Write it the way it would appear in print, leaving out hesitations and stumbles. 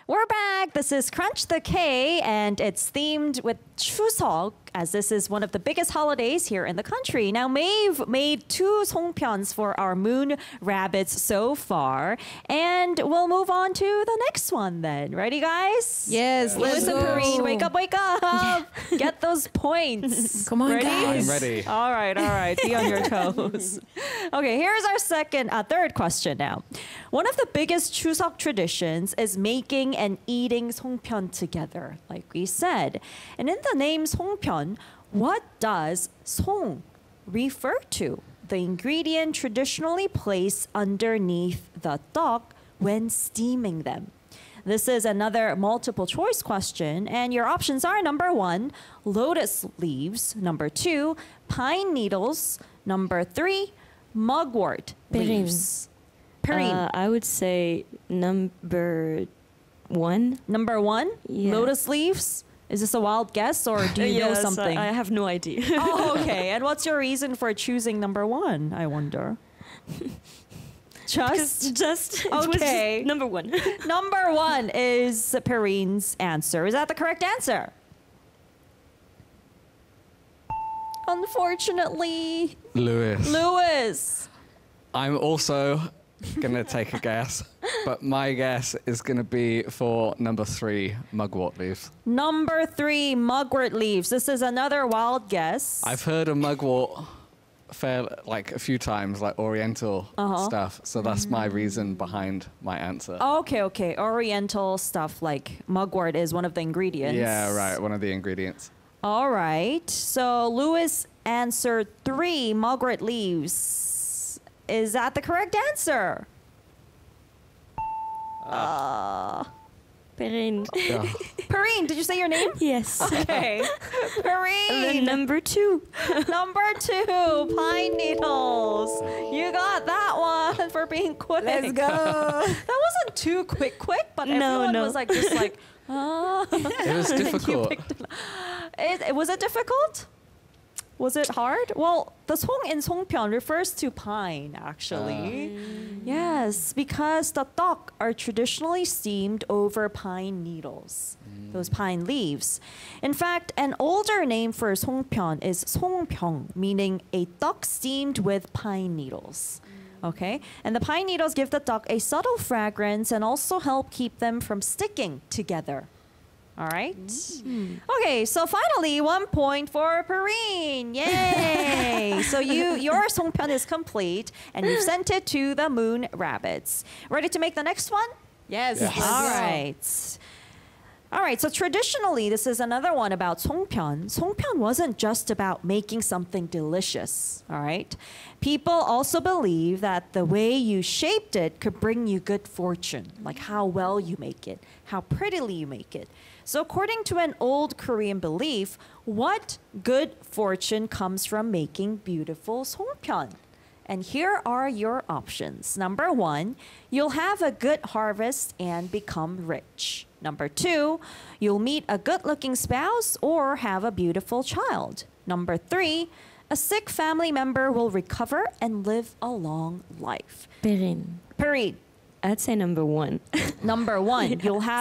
We're back. This is Crunch the K, and it's themed with Chuseok, as this is one of the biggest holidays here in the country. Now, Maeve made 2 songpyeons for our moon rabbits so far, and we'll move on to the next one then. Ready, guys? Yes, let's Listen, go. Perrine, wake up, wake up. Get those points. Come on, Ready? guys. I'm ready. All right. Be on your toes. Okay, here's our third question now. One of the biggest Chuseok traditions is making and eating songpyeon together, like we said. And in the name songpyeon, what does song refer to? The ingredient traditionally placed underneath the tteok when steaming them. This is another multiple choice question, and your options are number 1, lotus leaves, number 2, pine needles, number 3, mugwort leaves. Perrine. I would say number 1. Number 1, Yeah. lotus leaves. Is this a wild guess, or do you know Yes, something? I have no idea. Oh, okay. And what's your reason for choosing number 1, I wonder? Just it was Okay. just number 1. Number 1 is Perrine's answer. Is that the correct answer? Unfortunately, Lewis. I'm also gonna take a guess, but my guess is gonna be for number 3, mugwort leaves. Number 3, mugwort leaves. This is another wild guess. I've heard of mugwort like a few times, like Oriental stuff. So that's my reason behind my answer. Okay. Oriental stuff like mugwort is one of the ingredients. Yeah, right. One of the ingredients. All right. So Lewis answered 3, mugwort leaves. Is that the correct answer? Perrine. Yeah. Perrine, did you say your name? Yes. Okay. And Perrine. then number 2. Number 2, pine needles. You got that one for being quick. Let's go. That wasn't too quick, but No, everyone no. was like, just like, ah. It was difficult. Was it difficult? Was it hard? Well, the song in songpyeon refers to pine, actually. Yes, because the tteok are traditionally steamed over pine needles, those pine leaves. In fact, an older name for songpyeon is songpyeong, meaning a tteok steamed with pine needles. Okay, and the pine needles give the tteok a subtle fragrance and also help keep them from sticking together. All right. Okay, so finally, 1 point for Perrine. Yay! So your songpyeon is complete, and you've sent it to the Moon Rabbits. Ready to make the next one? Yes. Yes. All right. All right, so traditionally, this is another one about songpyeon. Songpyeon wasn't just about making something delicious, all right? People also believe that the way you shaped it could bring you good fortune, like how well you make it, how prettily you make it. So according to an old Korean belief, what good fortune comes from making beautiful songpyeon? And here are your options. Number 1, you'll have a good harvest and become rich. Number 2, you'll meet a good-looking spouse or have a beautiful child. Number 3, a sick family member will recover and live a long life. Perrine. Perrine, I'd say number 1. number 1, you'll have